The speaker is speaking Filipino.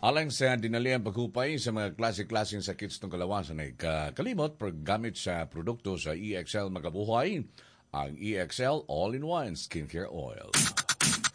Alang sa dinaliang paghupay sa mga klase-klaseng sakit ng kalawasan ay kalimot paggamit sa produkto sa EXL Magabuhay, ang EXL All-in-One Skincare Oil.